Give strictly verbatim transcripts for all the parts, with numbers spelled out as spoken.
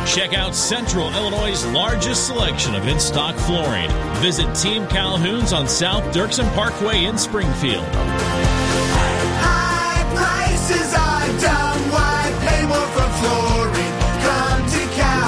Check out Central Illinois' largest selection of in-stock flooring. Visit Team Calhoun's on South Dirksen Parkway in Springfield. High prices are dumb. Why pay more for flooring? Come to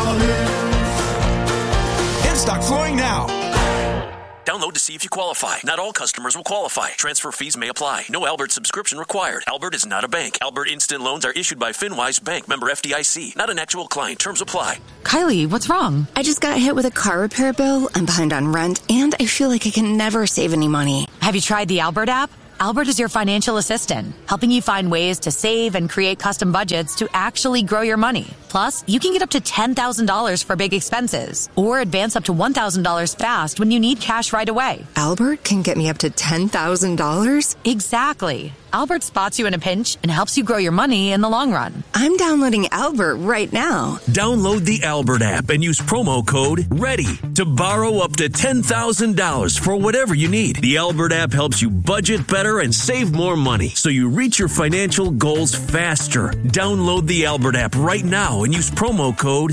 Calhoun's. In-stock flooring now. Download to see if you qualify. Not all customers will qualify. Transfer fees may apply. No Albert subscription required. Albert is not a bank. Albert Instant Loans are issued by FinWise Bank, member F D I C. Not an actual client. Terms apply. Kylie, what's wrong? I just got hit with a car repair bill. I'm behind on rent, and I feel like I can never save any money. Have you tried the Albert app? Albert is your financial assistant, helping you find ways to save and create custom budgets to actually grow your money. Plus, you can get up to ten thousand dollars for big expenses or advance up to one thousand dollars fast when you need cash right away. Albert can get me up to ten thousand dollars? Exactly. Albert spots you in a pinch and helps you grow your money in the long run. I'm downloading Albert right now. Download the Albert app and use promo code READY to borrow up to ten thousand dollars for whatever you need. The Albert app helps you budget better and save more money so you reach your financial goals faster. Download the Albert app right now and use promo code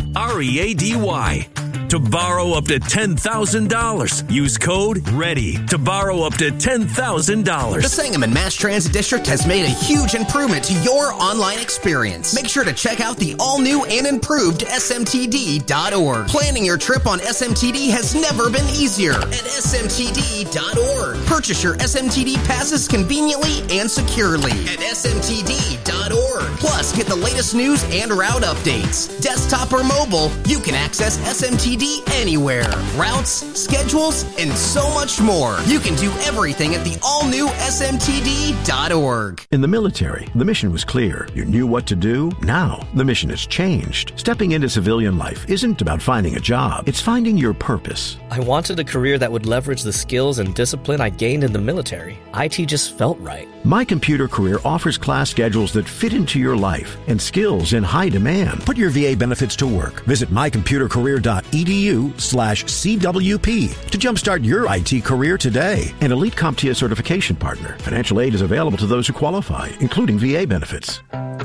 READY to borrow up to ten thousand dollars. Use code READY to borrow up to ten thousand dollars. The Sangamon Mass Transit District has made a huge improvement to your online experience. Make sure to check out the all-new and improved S M T D dot org. Planning your trip on S M T D has never been easier at S M T D dot org. Purchase your S M T D passes conveniently and securely at S M T D dot org. Plus, get the latest news and route updates. Desktop or mobile, you can access S M T D anywhere. Routes, schedules, and so much more. You can do everything at the all-new S M T D dot org. In the military, the mission was clear. You knew what to do. Now, the mission has changed. Stepping into civilian life isn't about finding a job. It's finding your purpose. I wanted a career that would leverage the skills and discipline I gained in the military. I T just felt right. My Computer Career offers class schedules that fit into your life and skills in high demand. Put your V A benefits to work. Visit my computer career dot e d u slash C W P to jumpstart your I T career today. An Elite CompTIA certification partner. Financial aid is available to those who qualify, including V A benefits.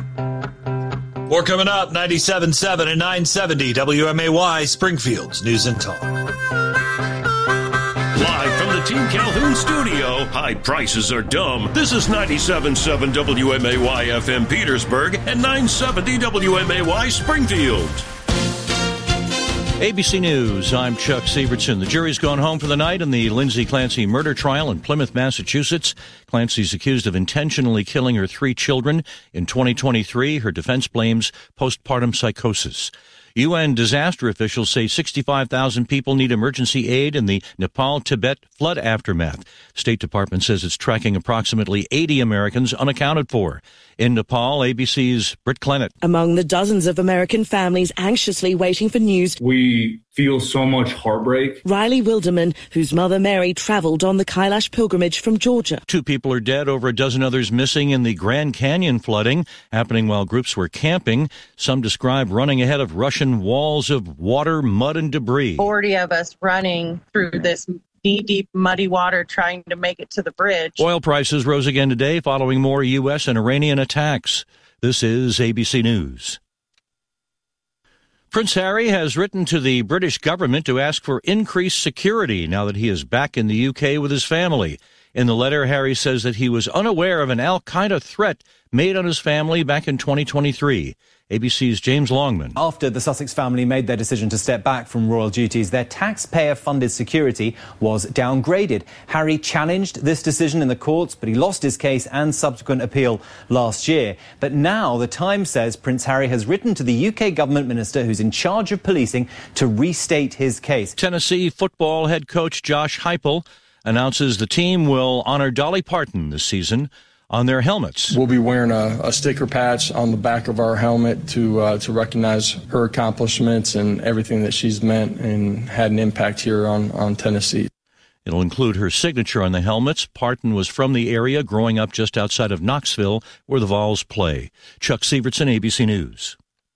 More coming up, ninety-seven point seven and nine seventy W M A Y, Springfield's News and Talk. Live from the Team Calhoun studio, high prices are dumb. This is ninety-seven point seven W M A Y F M Petersburg and nine seventy W M A Y Springfield. A B C News, I'm Chuck Sievertson. The jury's gone home for the night in the Lindsay Clancy murder trial in Plymouth, Massachusetts. Clancy's accused of intentionally killing her three children. In twenty twenty-three, her defense blames postpartum psychosis. U N disaster officials say sixty-five thousand people need emergency aid in the Nepal-Tibet flood aftermath. State Department says it's tracking approximately eighty Americans unaccounted for. In Nepal, A B C's Britt Clennett. Among the dozens of American families anxiously waiting for news, we feel so much heartbreak. Riley Wilderman, whose mother Mary traveled on the Kailash pilgrimage from Georgia. Two people are dead, over a dozen others missing in the Grand Canyon flooding, happening while groups were camping. Some describe running ahead of Russian walls of water, mud, and debris. forty of us running through this knee-deep, muddy water trying to make it to the bridge. Oil prices rose again today following more U S and Iranian attacks. This is A B C News. Prince Harry has written to the British government to ask for increased security now that he is back in the U K with his family. In the letter, Harry says that he was unaware of an al-Qaeda threat made on his family back in twenty twenty-three. A B C's James Longman. After the Sussex family made their decision to step back from royal duties, their taxpayer-funded security was downgraded. Harry challenged this decision in the courts, but he lost his case and subsequent appeal last year. But now the Times says Prince Harry has written to the U K government minister who's in charge of policing to restate his case. Tennessee football head coach Josh Heupel announces the team will honor Dolly Parton this season on their helmets. We'll be wearing a, a sticker patch on the back of our helmet to uh, to recognize her accomplishments and everything that she's meant and had an impact here on, on Tennessee. It'll include her signature on the helmets. Parton was from the area, growing up just outside of Knoxville, where the Vols play. Chuck Sievertson, A B C News.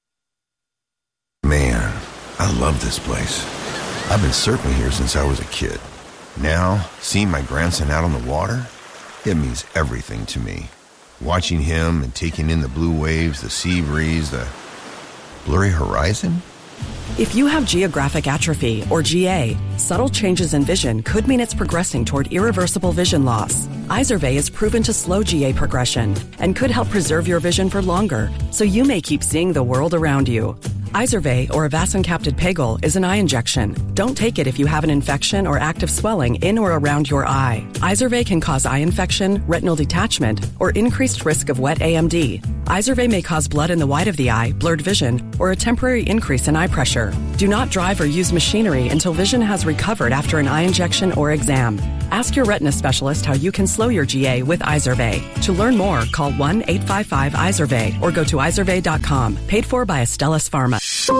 Man, I love this place. I've been surfing here since I was a kid. Now, seeing my grandson out on the water, it means everything to me. Watching him and taking in the blue waves, the sea breeze, the blurry horizon. If you have geographic atrophy, or G A, subtle changes in vision could mean it's progressing toward irreversible vision loss. Izervay is proven to slow G A progression and could help preserve your vision for longer, so you may keep seeing the world around you. Izervay, or avacincaptad pegol, is an eye injection. Don't take it if you have an infection or active swelling in or around your eye. Izervay can cause eye infection, retinal detachment, or increased risk of wet A M D. Izervay may cause blood in the white of the eye, blurred vision, or a temporary increase in eye pressure. Do not drive or use machinery until vision has recovered after an eye injection or exam. Ask your retina specialist how you can slow your G A with Izervay. To learn more, call one eight five five Izervay or go to izervay dot com. Paid for by Astellas Pharma.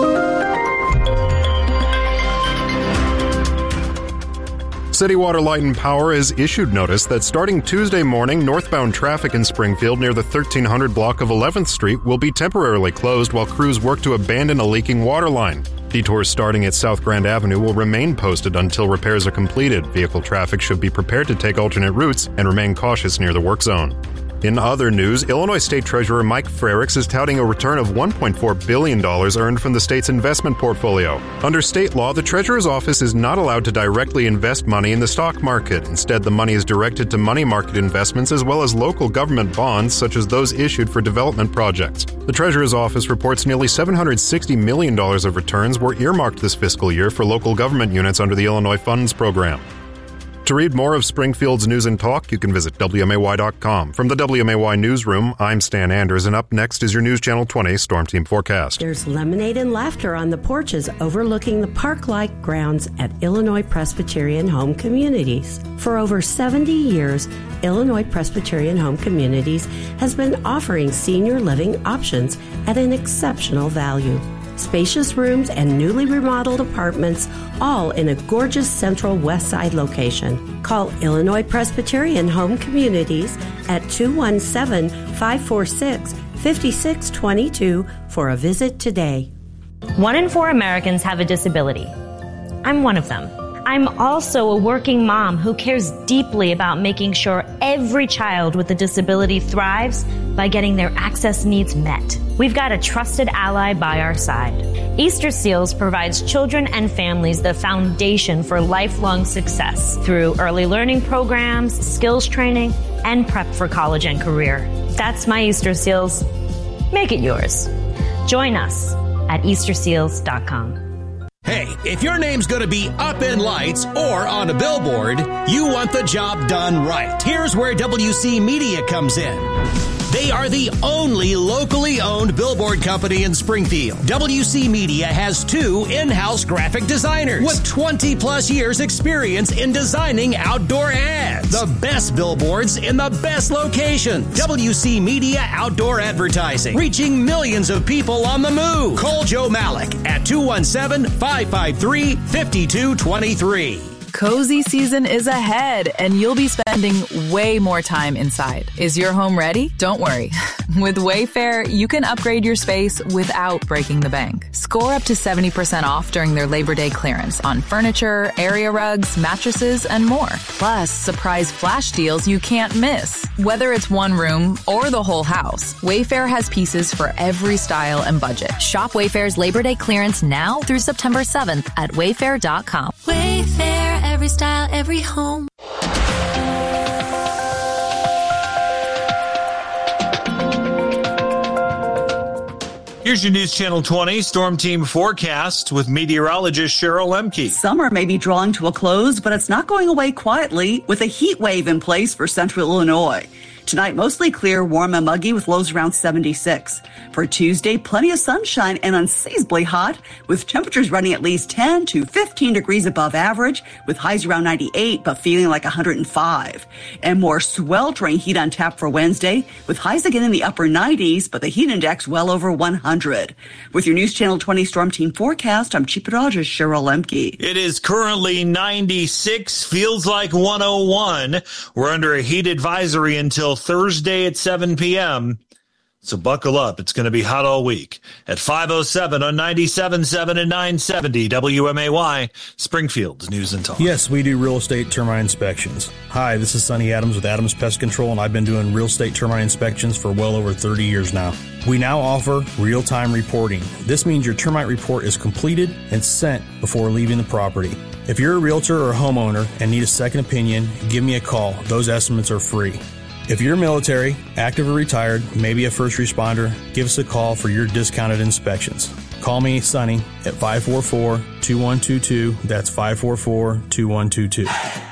City Water, Light and Power has issued notice that starting Tuesday morning, northbound traffic in Springfield near the thirteen hundred block of eleventh Street will be temporarily closed while crews work to abandon a leaking water line. Detours starting at South Grand Avenue will remain posted until repairs are completed. Vehicle traffic should be prepared to take alternate routes and remain cautious near the work zone. In other news, Illinois State Treasurer Mike Frerichs is touting a return of one point four billion dollars earned from the state's investment portfolio. Under state law, the Treasurer's office is not allowed to directly invest money in the stock market. Instead, the money is directed to money market investments as well as local government bonds, such as those issued for development projects. The Treasurer's office reports nearly seven hundred sixty million dollars of returns were earmarked this fiscal year for local government units under the Illinois Funds program. To read more of Springfield's news and talk, you can visit W M A Y dot com. From the W M A Y newsroom, I'm Stan Anders, and up next is your News Channel twenty Storm Team forecast. There's lemonade and laughter on the porches overlooking the park-like grounds at Illinois Presbyterian Home Communities. For over seventy years, Illinois Presbyterian Home Communities has been offering senior living options at an exceptional value. Spacious rooms and newly remodeled apartments, all in a gorgeous central west side location. Call Illinois Presbyterian Home Communities at two one seven, five four six, five six two two for a visit today. One in four Americans have a disability. I'm one of them. I'm also a working mom who cares deeply about making sure every child with a disability thrives by getting their access needs met. We've got a trusted ally by our side. Easter Seals provides children and families the foundation for lifelong success through early learning programs, skills training, and prep for college and career. That's my Easter Seals. Make it yours. Join us at easter seals dot com. Hey, if your name's going to be up in lights or on a billboard, you want the job done right. Here's where W C Media comes in. They are the only locally owned billboard company in Springfield. W C Media has two in-house graphic designers with twenty plus years experience in designing outdoor ads. The best billboards in the best locations. W C Media Outdoor Advertising, reaching millions of people on the move. Call Joe Malik at two one seven, five five three, five two two three. Cozy season is ahead, and you'll be spending way more time inside. Is your home ready? Don't worry. With Wayfair, you can upgrade your space without breaking the bank. Score up to seventy percent off during their Labor Day clearance on furniture, area rugs, mattresses, and more. Plus, surprise flash deals you can't miss. Whether it's one room or the whole house, Wayfair has pieces for every style and budget. Shop Wayfair's Labor Day clearance now through September seventh at wayfair dot com. Wayfair, every style, every home. Here's your News Channel twenty Storm Team forecast with meteorologist Cheryl Lemke. Summer may be drawing to a close, but it's not going away quietly with a heat wave in place for central Illinois. Tonight, mostly clear, warm and muggy with lows around seventy-six. For Tuesday, plenty of sunshine and unseasonably hot with temperatures running at least ten to fifteen degrees above average with highs around ninety-eight but feeling like one hundred five. And more sweltering heat on tap for Wednesday with highs again in the upper nineties but the heat index well over one hundred. With your News Channel twenty Storm Team forecast, I'm Chief Meteorologist Cheryl Lemke. It is currently ninety-six, feels like one oh one. We're under a heat advisory until Thursday at seven p.m. So buckle up. It's going to be hot all week. At five oh seven on ninety-seven point seven and nine seventy W M A Y, Springfield's News and Talk. Yes, we do real estate termite inspections. Hi, this is Sonny Adams with Adams Pest Control, and I've been doing real estate termite inspections for well over thirty years now. We now offer real-time reporting. This means your termite report is completed and sent before leaving the property. If you're a realtor or a homeowner and need a second opinion, give me a call. Those estimates are free. If you're military, active or retired, maybe a first responder, give us a call for your discounted inspections. Call me, Sonny, at five four four, two one two two. That's five four four, two one two two.